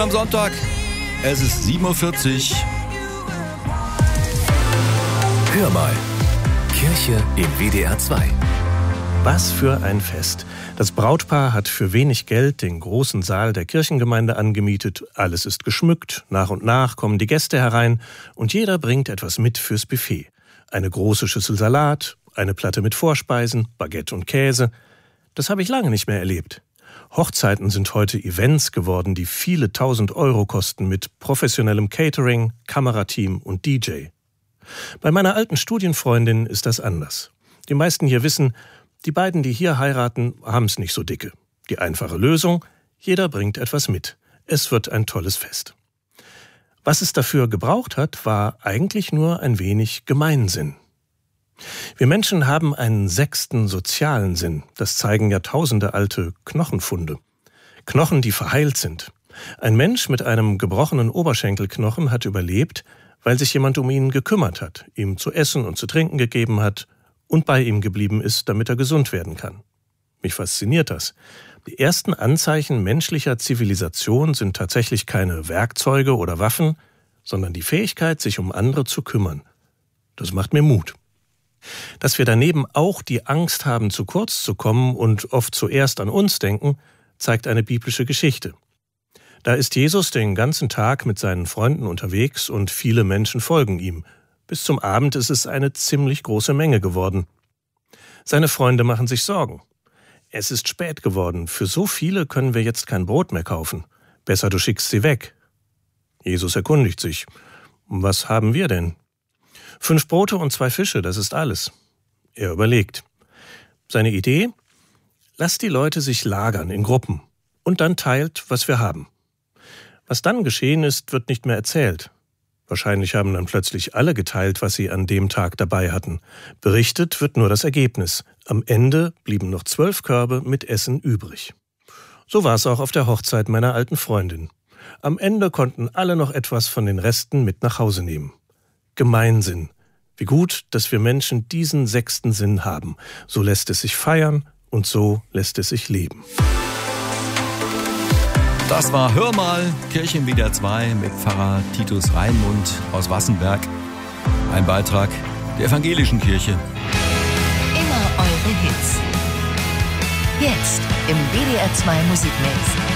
Am Sonntag, es ist 7:40 Uhr. Hör mal, Kirche im WDR 2. Was für ein Fest. Das Brautpaar hat für wenig Geld den großen Saal der Kirchengemeinde angemietet. Alles ist geschmückt, nach und nach kommen die Gäste herein und jeder bringt etwas mit fürs Buffet. Eine große Schüssel Salat, eine Platte mit Vorspeisen, Baguette und Käse. Das habe ich lange nicht mehr erlebt. Hochzeiten sind heute Events geworden, die viele tausend Euro kosten mit professionellem Catering, Kamerateam und DJ. Bei meiner alten Studienfreundin ist das anders. Die meisten hier wissen, die beiden, die hier heiraten, haben es nicht so dicke. Die einfache Lösung: jeder bringt etwas mit. Es wird ein tolles Fest. Was es dafür gebraucht hat, war eigentlich nur ein wenig Gemeinsinn. Wir Menschen haben einen 6. sozialen Sinn. Das zeigen jahrtausende alte Knochenfunde. Knochen, die verheilt sind. Ein Mensch mit einem gebrochenen Oberschenkelknochen hat überlebt, weil sich jemand um ihn gekümmert hat, ihm zu essen und zu trinken gegeben hat und bei ihm geblieben ist, damit er gesund werden kann. Mich fasziniert das. Die ersten Anzeichen menschlicher Zivilisation sind tatsächlich keine Werkzeuge oder Waffen, sondern die Fähigkeit, sich um andere zu kümmern. Das macht mir Mut. Dass wir daneben auch die Angst haben, zu kurz zu kommen und oft zuerst an uns denken, zeigt eine biblische Geschichte. Da ist Jesus den ganzen Tag mit seinen Freunden unterwegs und viele Menschen folgen ihm. Bis zum Abend ist es eine ziemlich große Menge geworden. Seine Freunde machen sich Sorgen. Es ist spät geworden. Für so viele können wir jetzt kein Brot mehr kaufen. Besser, du schickst sie weg. Jesus erkundigt sich: Was haben wir denn? 5 Brote und 2 Fische, das ist alles. Er überlegt. Seine Idee: Lasst die Leute sich lagern in Gruppen und dann teilt, was wir haben. Was dann geschehen ist, wird nicht mehr erzählt. Wahrscheinlich haben dann plötzlich alle geteilt, was sie an dem Tag dabei hatten. Berichtet wird nur das Ergebnis. Am Ende blieben noch 12 Körbe mit Essen übrig. So war es auch auf der Hochzeit meiner alten Freundin. Am Ende konnten alle noch etwas von den Resten mit nach Hause nehmen. Gemeinsinn. Wie gut, dass wir Menschen diesen 6. Sinn haben. So lässt es sich feiern und so lässt es sich leben. Das war Hör mal, Kirche im WDR 2 mit Pfarrer Titus Reinmund aus Wassenberg. Ein Beitrag der Evangelischen Kirche. Immer eure Hits. Jetzt im WDR 2 Musikmix.